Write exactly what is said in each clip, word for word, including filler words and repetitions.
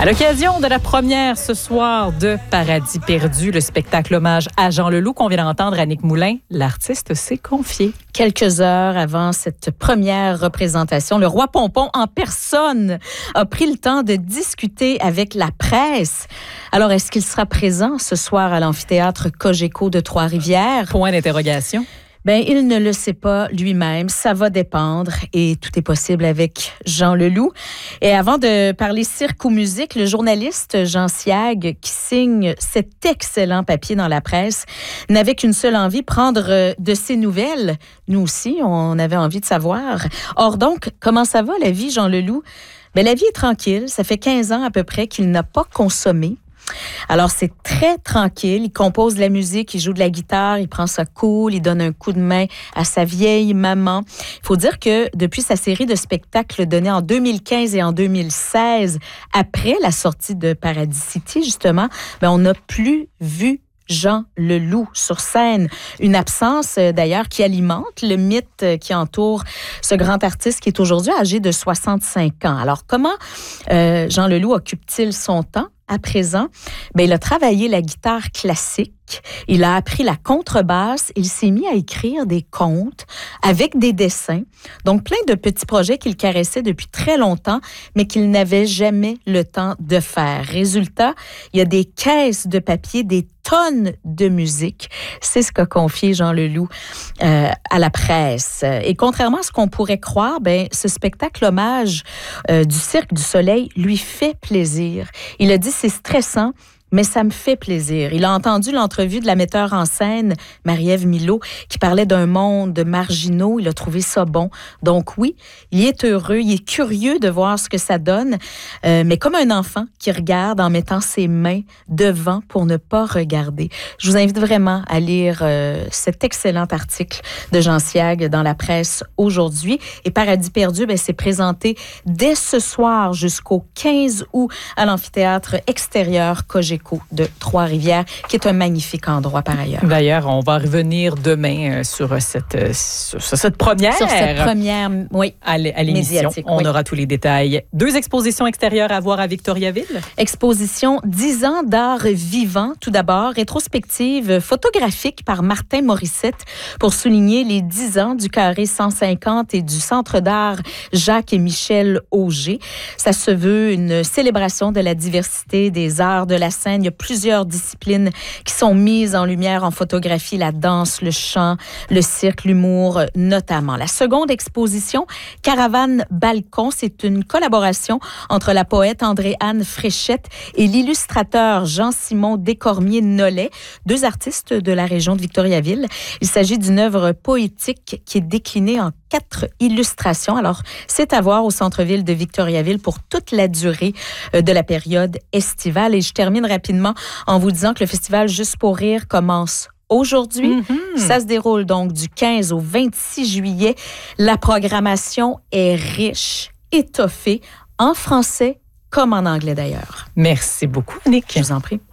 À l'occasion de la première ce soir de Paradis perdu, le spectacle hommage à Jean Leloup qu'on vient d'entendre, Annick Moulin, l'artiste s'est confié. Quelques heures avant cette première représentation, le roi Pompon en personne a pris le temps de discuter avec la presse. Alors, est-ce qu'il sera présent ce soir à l'amphithéâtre Cogeco de Trois-Rivières? Point d'interrogation. Ben, il ne le sait pas lui-même. Ça va dépendre et tout est possible avec Jean Leloup. Et avant de parler cirque ou musique, le journaliste Jean Siag, qui signe cet excellent papier dans la presse, n'avait qu'une seule envie, prendre de ses nouvelles. Nous aussi, on avait envie de savoir. Or donc, comment ça va la vie, Jean Leloup? Ben, la vie est tranquille. Ça fait quinze ans à peu près qu'il n'a pas consommé. Alors, c'est très tranquille. Il compose de la musique, il joue de la guitare, il prend ça cool, il donne un coup de main à sa vieille maman. Il faut dire que depuis sa série de spectacles donnés en deux mille quinze et en deux mille seize, après la sortie de Paradis City, justement, ben, on n'a plus vu Jean Leloup sur scène. Une absence, d'ailleurs, qui alimente le mythe qui entoure ce grand artiste qui est aujourd'hui âgé de soixante-cinq ans. Alors, comment euh, Jean Leloup occupe-t-il son temps? À présent, bien, il a travaillé la guitare classique, il a appris la contrebasse, il s'est mis à écrire des contes avec des dessins. Donc, plein de petits projets qu'il caressait depuis très longtemps, mais qu'il n'avait jamais le temps de faire. Résultat, il y a des caisses de papier, des tonnes de musique. C'est ce qu'a confié Jean Leloup euh, à la presse. Et contrairement à ce qu'on pourrait croire, ben, ce spectacle hommage euh, du Cirque du Soleil lui fait plaisir. Il a dit c'est stressant, mais ça me fait plaisir. Il a entendu l'entrevue de la metteur en scène, Marie-Ève Milot, qui parlait d'un monde de marginaux. Il a trouvé ça bon. Donc oui, il est heureux, il est curieux de voir ce que ça donne, euh, mais comme un enfant qui regarde en mettant ses mains devant pour ne pas regarder. Je vous invite vraiment à lire euh, cet excellent article de Jean Siag dans la presse aujourd'hui. Et Paradis perdu, ben, c'est présenté dès ce soir jusqu'au quinze août à l'amphithéâtre extérieur Cogeco de Trois-Rivières, qui est un magnifique endroit par ailleurs. D'ailleurs, on va revenir demain sur cette, sur cette première. Sur cette première, oui, à l'émission. On oui. aura tous les détails. Deux expositions extérieures à voir à Victoriaville. Exposition dix ans d'art vivant. Tout d'abord, rétrospective photographique par Martin Morissette pour souligner les dix ans du Carré cent cinquante et du Centre d'art Jacques et Michel Auger. Ça se veut une célébration de la diversité des arts de la scène. Il y a plusieurs disciplines qui sont mises en lumière en photographie, la danse, le chant, le cirque, l'humour notamment. La seconde exposition, Caravane Balcon, c'est une collaboration entre la poète André-Anne Fréchette et l'illustrateur Jean-Simon Descormier-Nollet, deux artistes de la région de Victoriaville. Il s'agit d'une œuvre poétique qui est déclinée en quatre illustrations. Alors, c'est à voir au centre-ville de Victoriaville pour toute la durée de la période estivale. Et je termine rapidement en vous disant que le festival Juste pour rire commence aujourd'hui. Mm-hmm. Ça se déroule donc du quinze au vingt-six juillet. La programmation est riche, étoffée, en français comme en anglais d'ailleurs. Merci beaucoup, Nick. Je vous en prie.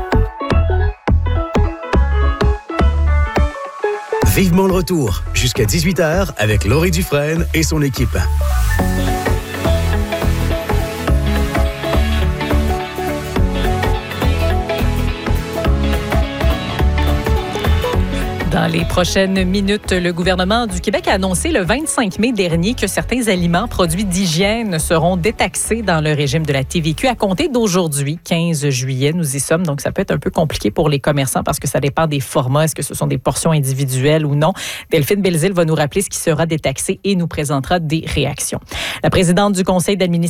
Vivement le retour, jusqu'à dix-huit heures avec Laurie Dufresne et son équipe. Dans les prochaines minutes, le gouvernement du Québec a annoncé le vingt-cinq mai dernier que certains aliments produits d'hygiène seront détaxés dans le régime de la T V Q à compter d'aujourd'hui, quinze juillet. Nous y sommes, donc ça peut être un peu compliqué pour les commerçants parce que ça dépend des formats. Est-ce que ce sont des portions individuelles ou non? Delphine Belzile va nous rappeler ce qui sera détaxé et nous présentera des réactions. La présidente du conseil d'administration